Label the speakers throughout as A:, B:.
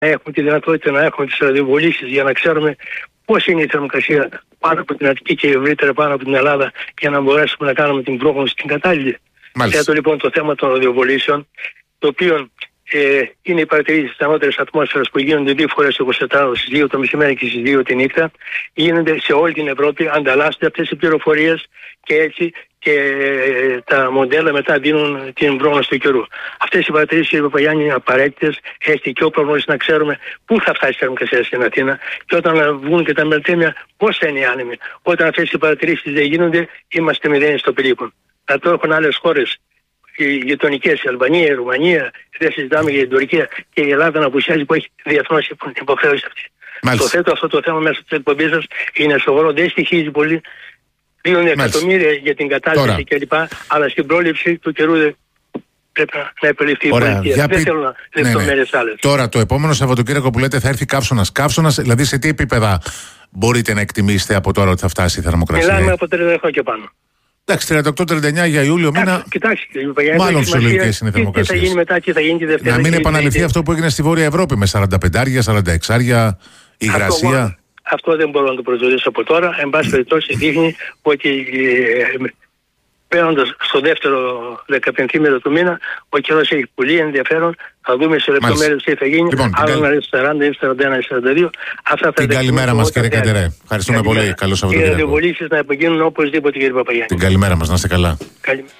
A: έχουμε τη δυνατότητα να έχουμε τις ραδιοβολήσεις για να ξέρουμε πώς είναι η θερμοκρασία πάνω από την Αττική και ευρύτερα πάνω από την Ελλάδα, για να μπορέσουμε να κάνουμε την πρόγνωση την κατάλληλη. Θέτω λοιπόν το θέμα των ραδιοβολήσεων, το οποίο είναι οι παρατηρήσεις της ανώτερης ατμόσφαιρας που γίνονται 2 φορές 24 ώρες, στις 2 το μεσημέρι και στις 2 τη νύχτα. Γίνονται σε όλη την Ευρώπη, ανταλλάσσονται αυτές οι πληροφορίες και έτσι και τα μοντέλα μετά δίνουν την πρόγνωση του καιρού. Αυτές οι παρατηρήσεις, κύριε Παπαγιάννη, είναι απαραίτητες, έτσι και ο προγνώστης να ξέρουμε πού θα φτάσει η θερμοκρασία στην Αθήνα και όταν βγουν και τα μελτέμια, πώς θα είναι οι άνεμοι. Όταν αυτές οι παρατηρήσεις δεν γίνονται, είμαστε μηδένοι στο περίπου. Θα το έχουν άλλες χώρες. Οι γειτονικές, η Αλβανία, η Ρουμανία, δεν συζητάμε για την Τουρκία και η Ελλάδα να απουσιάζει που έχει διεθνώς υποχρέωση αυτή. Το θέτω αυτό το θέμα μέσα της εκπομπής σας, είναι σοβαρό, δεν στοιχίζει πολύ. 2 εκατομμύρια για την κατάσταση κλπ. Αλλά στην πρόληψη του καιρού πρέπει να επιληφθεί η πολιτεία. Δεν θέλω λεπτομέρειες άλλες.
B: Τώρα, το επόμενο Σαββατοκύριακο που λέτε θα έρθει καύσωνας. Καύσωνας, δηλαδή σε τι επίπεδα μπορείτε να εκτιμήσετε από τώρα ότι θα φτάσει η θερμοκρασία?
A: Μιλάμε από 38 και πάνω.
B: Εντάξει, 38-39 για Ιούλιο μήνα.
A: Κοιτάξτε,
B: μάλλον φυσιολογικές είναι οι θερμοκρασίες.
A: Τι θα γίνει μετά, τι θα γίνει τη Δευτέρα.
B: Να μην επαναληφθεί αυτό που έγινε στη Βόρεια Ευρώπη με 45-46 υγρασία.
A: Αυτό δεν μπορώ να το προσδορίσω από τώρα. Εν πάση περιπτώσει, δείχνει ότι παίρνοντας στο δεύτερο 15ήμερο του μήνα, ο καιρός έχει πολύ ενδιαφέρον. Θα δούμε σε λεπτομέρειες τι θα γίνει.
B: Λοιπόν,
A: άλλο να είναι 40, ή 41, ή 42. Αυτά θα
B: την καλημέρα μας, κύριε Κατερέ. Ευχαριστούμε πολύ. Καλό Σαββατοκύριακο.
A: Οι ραδιοβολήσεις να επαγγείλουν οπωσδήποτε, κύριε Παπαγιάννη.
B: Την καλημέρα μας, να είστε καλά.
A: Καλημέρα.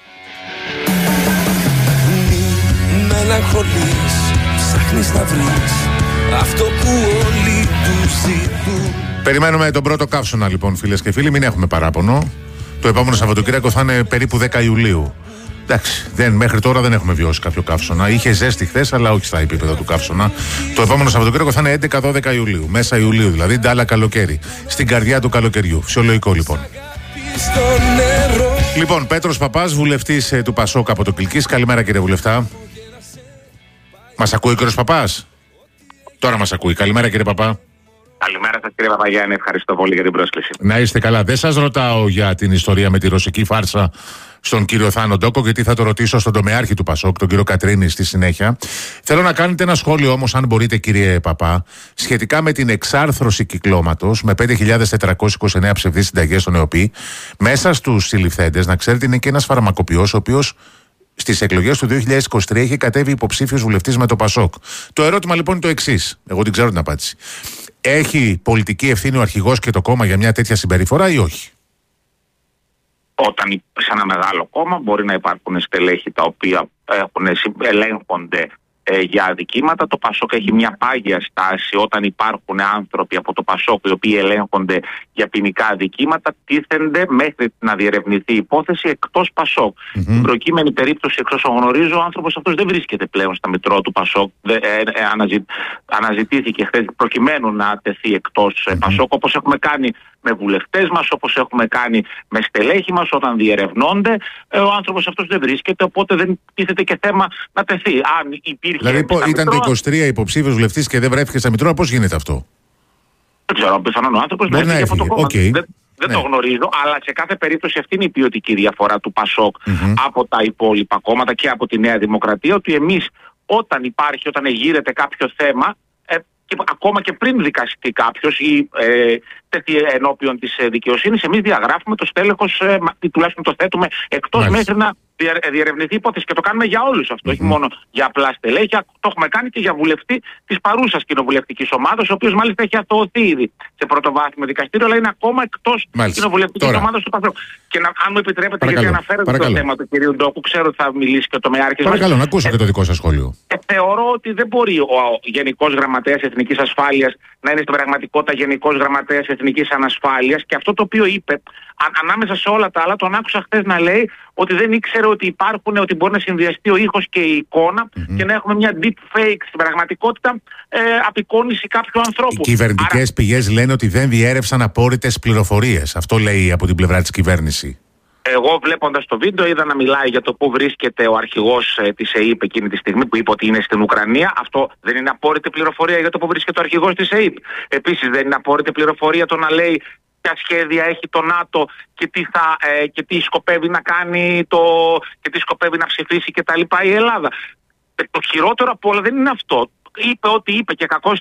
C: Μελαγχολείς, ψάχνεις να βρεις αυτό που όλοι τους ζητούν.
B: Περιμένουμε τον πρώτο καύσωνα, λοιπόν, φίλες και φίλοι. Μην έχουμε παράπονο. Το επόμενο Σαββατοκύριακο θα είναι περίπου 10 Ιουλίου. Εντάξει, μέχρι τώρα δεν έχουμε βιώσει κάποιο καύσωνα. Είχε ζέστη χθες, αλλά όχι στα επίπεδα του καύσωνα. Το επόμενο Σαββατοκύριακο θα είναι 11-12 Ιουλίου. Μέσα Ιουλίου δηλαδή, ντάλα καλοκαίρι. Στην καρδιά του καλοκαιριού. Φυσιολογικό λοιπόν. Λοιπόν, Πέτρος Παπάς, βουλευτής του Πασόκ από το Κιλκής. Καλημέρα, κύριε βουλευτά. Μας ακούει ο κύριος Παπάς? Τώρα μας ακούει. Καλημέρα, κύριε Παπά.
D: Καλημέρα σας, κύριε Παπαγιάννη, ευχαριστώ πολύ για την πρόσκληση.
B: Να είστε καλά. Δεν σας ρωτάω για την ιστορία με τη ρωσική φάρσα στον κύριο Θάνο Ντόκο, γιατί θα το ρωτήσω στον τομεάρχη του Πασόκ, τον κύριο Κατρίνη, στη συνέχεια. Θέλω να κάνετε ένα σχόλιο όμως, αν μπορείτε, κύριε Παπά, σχετικά με την εξάρθρωση κυκλώματος με 5.429 ψευδείς συνταγές στον ΕΟΠΗ. Μέσα στους συλληφθέντες, να ξέρετε, είναι και ένας φαρμακοποιός, ο οποίος στις εκλογές του 2023 είχε κατέβει υποψήφιος βουλευτής με το Πασόκ. Το ερώτημα λοιπόν είναι το εξής. Εγώ την ξέρω την απάντηση. Έχει πολιτική ευθύνη ο αρχηγός και το κόμμα για μια τέτοια συμπεριφορά ή όχι?
D: Όταν σε ένα μεγάλο κόμμα μπορεί να υπάρχουν στελέχη τα οποία ελέγχονται για αδικήματα. Το Πασόκ έχει μια πάγια στάση όταν υπάρχουν άνθρωποι από το Πασόκ οι οποίοι ελέγχονται για ποινικά αδικήματα, τίθενται μέχρι να διερευνηθεί η υπόθεση εκτός Πασόκ. Στην προκείμενη περίπτωση, εξ όσων γνωρίζω, ο άνθρωπος αυτός δεν βρίσκεται πλέον στα μητρώα του Πασόκ. Αναζητήθηκε χθες προκειμένου να τεθεί εκτός Πασόκ, όπως έχουμε κάνει με βουλευτές μας, όπως έχουμε κάνει με στελέχη μας όταν διερευνώνται. Ο άνθρωπος αυτός δεν βρίσκεται, οπότε δεν τίθεται και θέμα να τεθεί. Αν υπήρχε.
B: Δηλαδή, ήταν το 23 υποψήφιος βουλευτής και δεν βρέθηκε στα μητρώα, πώς γίνεται αυτό?
D: Δεν ξέρω, πιθανόν ο άνθρωπος να έφυγε από το κόμμα. Δεν το γνωρίζω, αλλά σε κάθε περίπτωση αυτή είναι η ποιοτική διαφορά του Πασόκ από τα υπόλοιπα κόμματα και από τη Νέα Δημοκρατία, ότι εμείς όταν εγείρεται κάποιο θέμα, και ακόμα και πριν δικαστεί κάποιος ή τεθεί ενώπιον της δικαιοσύνης, εμείς διαγράφουμε το στέλεχος, τουλάχιστον το θέτουμε εκτός μέχρι να διερευνηθεί η υπόθεση. Και το κάνουμε για όλους αυτό, όχι μόνο για απλά στελέχια. Το έχουμε κάνει και για βουλευτή της παρούσας κοινοβουλευτικής ομάδας, ο οποίος μάλιστα έχει αθωωωθεί ήδη σε πρωτοβάθμιο δικαστήριο, αλλά είναι ακόμα εκτός κοινοβουλευτικής ομάδας του Πασόκ. Και αν μου επιτρέπετε, γιατί αναφέρετε το θέμα του κυρίου Ντόκου, ξέρω ότι θα μιλήσει και ο τομεάρχης.
B: Παρακαλώ, να ακούσω και το δικό σας σχόλιο.
D: Θεωρώ ότι δεν μπορεί ο Γενικός Γραμματέας Εθνικής Ασφάλειας να είναι στην πραγματικότητα Γενικός Γραμματέας Εθνικής Ανασφάλειας, και αυτό το οποίο είπε, ανάμεσα σε όλα τα άλλα, τον άκουσα χθες να λέει ότι δεν ήξερε ότι ότι μπορεί να συνδυαστεί ο ήχος και η εικόνα και να έχουμε μια deep fake στην πραγματικότητα απεικόνηση κάποιου ανθρώπου.
B: Οι κυβερνητικές πηγές λένε ότι δεν διέρευσαν απόρριτες πληροφορίες. Αυτό λέει από την πλευρά της κυβέρνηση.
D: Εγώ βλέποντας το βίντεο είδα να μιλάει για το πού βρίσκεται ο αρχηγός της ΕΥΠ εκείνη τη στιγμή που είπε ότι είναι στην Ουκρανία. Αυτό δεν είναι απόρριτη πληροφορία για το πού βρίσκεται ο αρχηγός της ΕΥΠ. Επίσης δεν είναι απόρριτη πληροφορία το να λέει ποια σχέδια έχει το ΝΑΤΟ και τι σκοπεύει να κάνει και τι σκοπεύει να ψηφίσει κτλ. Η Ελλάδα. Το χειρότερο από όλα δεν είναι αυτό. είπε ό,τι είπε και κακώς